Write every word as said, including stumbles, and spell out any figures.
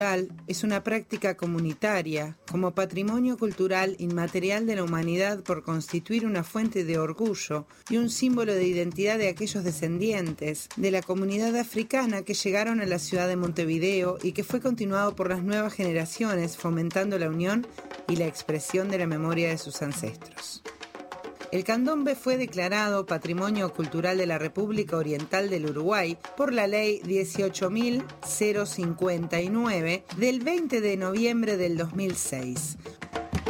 es una práctica comunitaria como patrimonio cultural inmaterial de la humanidad por constituir una fuente de orgullo y un símbolo de identidad de aquellos descendientes de la comunidad africana que llegaron a la ciudad de Montevideo y que fue continuado por las nuevas generaciones, fomentando la unión y la expresión de la memoria de sus ancestros. El candombe fue declarado Patrimonio Cultural de la República Oriental del Uruguay por la Ley dieciocho mil cincuenta y nueve del veinte de noviembre del dos mil seis,